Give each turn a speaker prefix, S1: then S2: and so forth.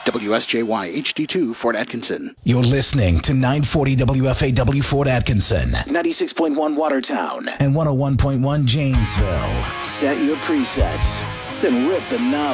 S1: WSJY HD2 Fort Atkinson.
S2: You're listening to 940 WFAW Fort Atkinson, 96.1 Watertown, and 101.1 Janesville. Set your presets, then rip the knob